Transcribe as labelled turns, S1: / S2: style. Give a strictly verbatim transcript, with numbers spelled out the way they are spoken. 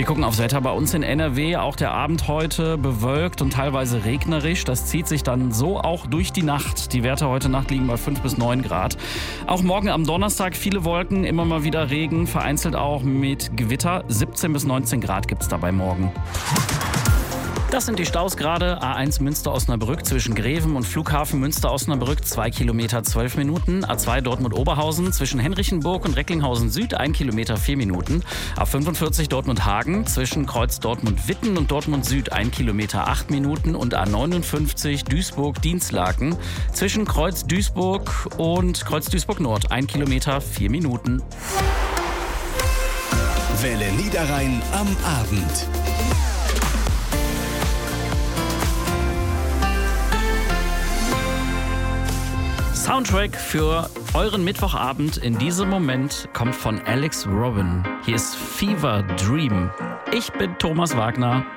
S1: Wir gucken aufs Wetter bei uns in N R W. Auch der Abend heute bewölkt und teilweise regnerisch. Das zieht sich dann so auch durch die Nacht. Die Werte heute Nacht liegen bei fünf bis neun Grad. Auch morgen am Donnerstag viele Wolken, immer mal wieder Regen, vereinzelt auch mit Gewitter. siebzehn bis neunzehn Grad gibt es dabei morgen. Das sind die Staus gerade. A eins Münster-Osnabrück zwischen Greven und Flughafen Münster-Osnabrück zwei Kilometer zwölf Minuten. A zwei Dortmund-Oberhausen zwischen Henrichenburg und Recklinghausen Süd ein Kilometer vier Minuten. A fünfundvierzig Dortmund-Hagen zwischen Kreuz Dortmund-Witten und Dortmund Süd ein Kilometer acht Minuten. Und A neunundfünfzig Duisburg-Dienstlaken zwischen Kreuz Duisburg und Kreuz Duisburg Nord ein Kilometer vier Minuten.
S2: Welle Niederrhein am Abend.
S1: Soundtrack für euren Mittwochabend in diesem Moment kommt von Alex Robin. Hier ist Fever Dream. Ich bin Thomas Wagner.